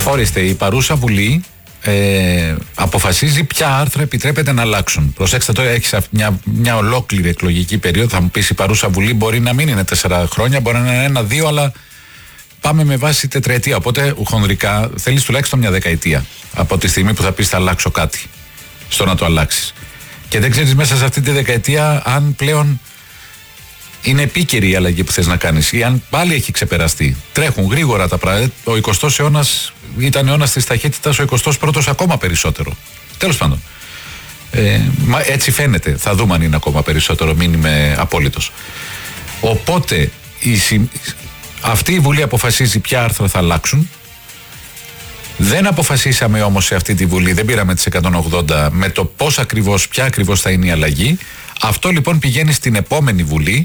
Ορίστε, η παρούσα Βουλή αποφασίζει ποια άρθρα επιτρέπεται να αλλάξουν. Προσέξτε τώρα, έχεις μια ολόκληρη εκλογική περίοδο. Θα μου πεις, η παρούσα Βουλή μπορεί να μην είναι 4 χρόνια, μπορεί να είναι 1-2, αλλά πάμε με βάση τετραετία. Οπότε χονδρικά θέλεις τουλάχιστον μια δεκαετία από τη στιγμή που θα πεις θα αλλάξω κάτι, στο να το αλλάξεις. Και δεν ξέρεις μέσα σε αυτή τη δεκαετία αν πλέον είναι επίκαιρη η αλλαγή που θες να κάνεις ή αν πάλι έχει ξεπεραστεί. Τρέχουν γρήγορα τα πράγματα. Ο 20ος αιώνας ήταν αιώνας της ταχύτητας, ο 21ος ακόμα περισσότερο. Τέλος πάντων. Έτσι φαίνεται. Θα δούμε αν είναι ακόμα περισσότερο, μην είμαι απόλυτος. Οπότε αυτή η Βουλή αποφασίζει ποια άρθρα θα αλλάξουν. Δεν αποφασίσαμε όμως σε αυτή τη Βουλή, δεν πήραμε τις 180 με το ποια ακριβώς θα είναι η αλλαγή. Αυτό λοιπόν πηγαίνει στην επόμενη Βουλή,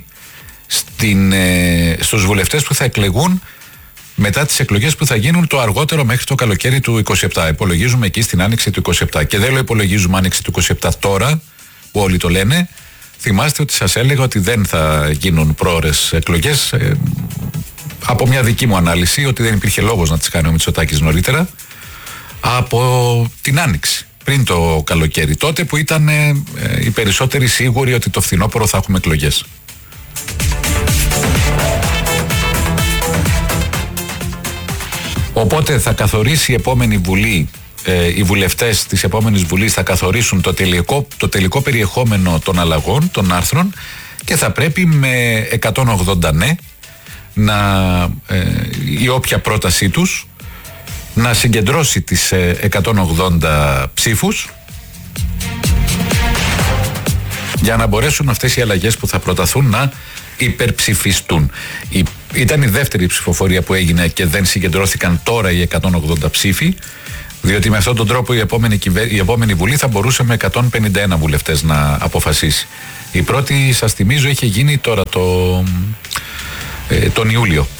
στους βουλευτές που θα εκλεγούν μετά τις εκλογές που θα γίνουν το αργότερο μέχρι το καλοκαίρι του 27. Υπολογίζουμε εκεί στην άνοιξη του 27. Και δεν λέω υπολογίζουμε άνοιξη του 27 τώρα, που όλοι το λένε. Θυμάστε ότι σας έλεγα ότι δεν θα γίνουν πρόωρες εκλογές, από μια δική μου ανάλυση, ότι δεν υπήρχε λόγος να τις κάνει ο Μητσοτάκης νωρίτερα, από την άνοιξη, πριν το καλοκαίρι, τότε που ήταν οι περισσότεροι σίγουροι ότι το φθινόπωρο θα έχουμε εκλογές. Οπότε θα καθορίσει η επόμενη Βουλή, οι βουλευτές της επόμενης Βουλής θα καθορίσουν το τελικό περιεχόμενο των αλλαγών, των άρθρων, και θα πρέπει με 180 ναι η όποια πρότασή τους να συγκεντρώσει τις 180 ψήφους για να μπορέσουν αυτές οι αλλαγές που θα προταθούν να υπερψηφιστούν. Ήταν η δεύτερη ψηφοφορία που έγινε και δεν συγκεντρώθηκαν τώρα οι 180 ψήφοι, διότι με αυτόν τον τρόπο η επόμενη Βουλή θα μπορούσε με 151 βουλευτές να αποφασίσει. Η πρώτη, σας θυμίζω, είχε γίνει τώρα τον Ιούλιο.